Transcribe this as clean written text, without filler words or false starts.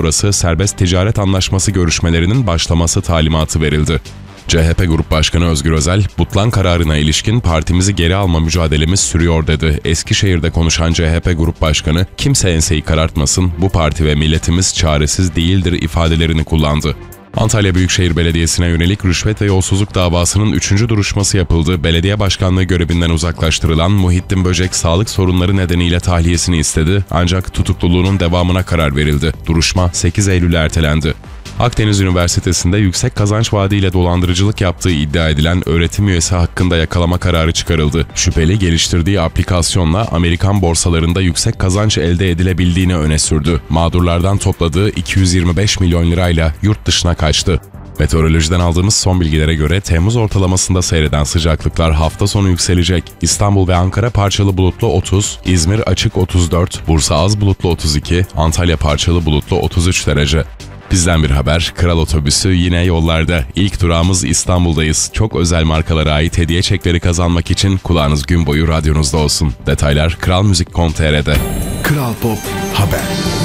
sonrası serbest ticaret anlaşması görüşmelerinin başlaması talimatı verildi. CHP Grup Başkanı Özgür Özel, Butlan kararına ilişkin partimizi geri alma mücadelemiz sürüyor dedi. Eskişehir'de konuşan CHP Grup Başkanı, kimse enseyi karartmasın, bu parti ve milletimiz çaresiz değildir ifadelerini kullandı. Antalya Büyükşehir Belediyesi'ne yönelik rüşvet ve yolsuzluk davasının 3. duruşması yapıldı. Belediye başkanlığı görevinden uzaklaştırılan Muhittin Böcek sağlık sorunları nedeniyle tahliyesini istedi ancak tutukluluğunun devamına karar verildi. Duruşma 8 Eylül'e ertelendi. Akdeniz Üniversitesi'nde yüksek kazanç vaadiyle dolandırıcılık yaptığı iddia edilen öğretim üyesi hakkında yakalama kararı çıkarıldı. Şüpheli geliştirdiği aplikasyonla Amerikan borsalarında yüksek kazanç elde edilebildiğini öne sürdü. Mağdurlardan topladığı 225 milyon lirayla yurt dışına kaçtı. Meteorolojiden aldığımız son bilgilere göre Temmuz ortalamasında seyreden sıcaklıklar hafta sonu yükselecek. İstanbul ve Ankara parçalı bulutlu 30, İzmir açık 34, Bursa az bulutlu 32, Antalya parçalı bulutlu 33 derece. Bizden bir haber, Kral Otobüsü yine yollarda. İlk durağımız İstanbul'dayız. Çok özel markalara ait hediye çekleri kazanmak için kulağınız gün boyu radyonuzda olsun. Detaylar kralmuzik.com.tr'de. Kral Pop Haber.